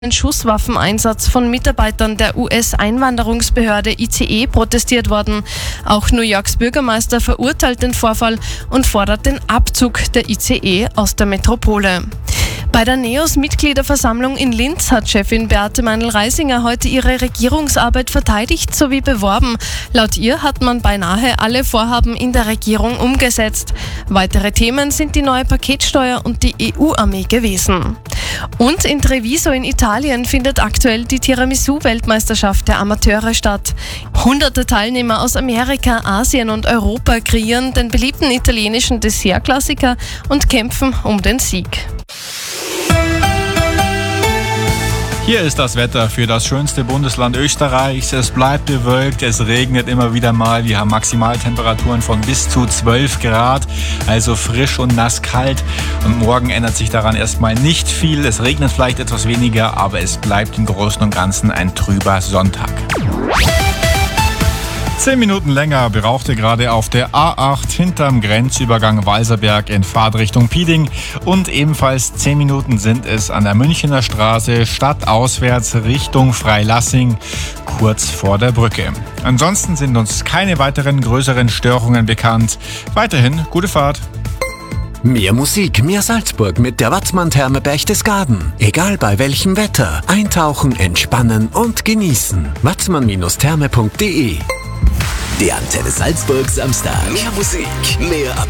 Schusswaffeneinsatz von Mitarbeitern der US-Einwanderungsbehörde ICE protestiert worden. Auch New Yorks Bürgermeister verurteilt den Vorfall und fordert den Abzug der ICE aus der Metropole. Bei der NEOS-Mitgliederversammlung in Linz hat Chefin Beate Meinl-Reisinger heute ihre Regierungsarbeit verteidigt sowie beworben. Laut ihr hat man beinahe alle Vorhaben in der Regierung umgesetzt. Weitere Themen sind die neue Paketsteuer und die EU-Armee gewesen. Und in Treviso in Italien findet aktuell die Tiramisu-Weltmeisterschaft der Amateure statt. Hunderte Teilnehmer aus Amerika, Asien und Europa kreieren den beliebten italienischen Dessertklassiker und kämpfen um den Sieg. Hier ist das Wetter für das schönste Bundesland Österreichs. Es bleibt bewölkt, es regnet immer wieder mal. Wir haben Maximaltemperaturen von bis zu 12 Grad, also frisch und nass kalt. Und morgen ändert sich daran erstmal nicht viel. Es regnet vielleicht etwas weniger, aber es bleibt im Großen und Ganzen ein trüber Sonntag. 10 Minuten länger brauchte gerade auf der A8 hinterm Grenzübergang Walserberg in Fahrtrichtung Pieding und ebenfalls 10 Minuten sind es an der Münchener Straße stadtauswärts Richtung Freilassing kurz vor der Brücke. Ansonsten sind uns keine weiteren größeren Störungen bekannt. Weiterhin gute Fahrt. Mehr Musik, mehr Salzburg mit der Watzmann-Therme Berchtesgaden. Egal bei welchem Wetter. Eintauchen, entspannen und genießen. watzmann-therme.de. Der Antenne Salzburg Samstag. Mehr Musik, mehr